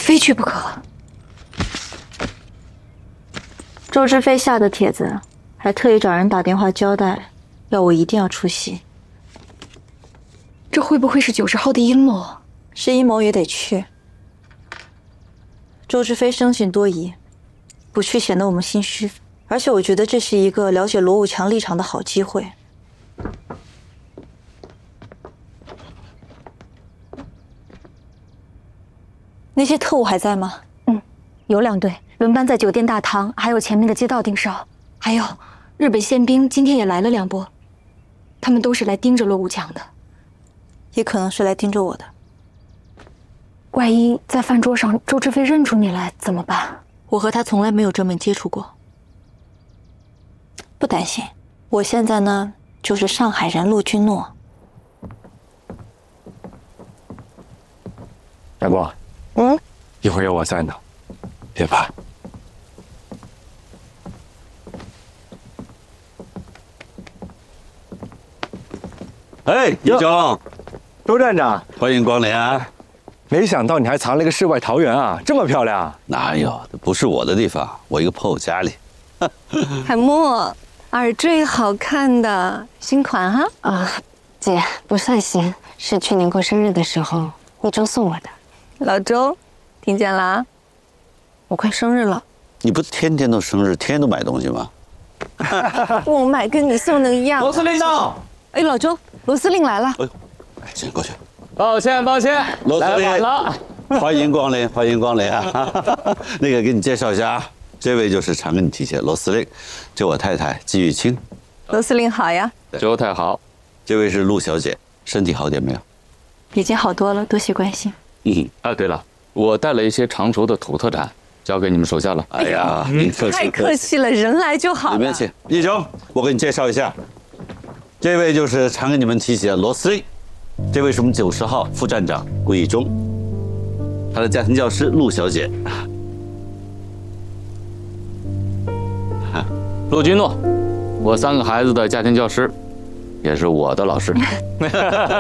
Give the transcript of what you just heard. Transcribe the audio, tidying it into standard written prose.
非去不可。 周知飞下的帖子，还特意找人打电话交代，要我一定要出席。 这会不会是90号的阴谋？ 是阴谋也得去。周知飞生性多疑，不去显得我们心虚。而且我觉得这是一个了解罗武强立场的好机会。那些特务还在吗？ 有2队轮班在酒店大堂，还有前面的街道盯梢，还有日本宪兵今天也来了2波，他们都是来盯着罗武强的， 也可能是来盯着我的。 万一在饭桌上周知飞认出你来怎么办？ 我和他从来没有正面接触过，不担心。我现在呢，就是上海人陆君诺。 大光，一会儿有我在呢，别怕。 哎，一中， 周站长， 欢迎光临啊！ 没想到你还藏了一个世外桃源啊，这么漂亮！ 哪有？不是我的地方，我一个朋友家里。 海默，耳坠好看的新款哈。 啊，姐不算新，是去年过生日的时候一周送我的。 老周，听见了啊？我快生日了， 你不天天都生日，天天都买东西吗？ 我买跟你送的一样。 罗司令到！ 哎，老周，罗司令来了。 哎呦，先过去。 抱歉， 罗司令来晚了。 欢迎光临，欢迎光临啊！那个给你介绍一下啊，这位就是常跟你提携罗司令，这我太太季玉清。 罗司令好呀。 周太好。 这位是陆小姐，身体好点没有？ 已经好多了，多谢关心。 啊，对了，我带了一些常熟的土特产，交给你们手下了。 哎呀，您客气， 太客气了，人来就好了。 里面请。一中，我给你介绍一下，这位就是常给你们提携罗司令，这位是我们90号副站长顾义忠，他的家庭教师陆小姐。 陆君诺，我3个孩子的家庭教师，也是我的老师。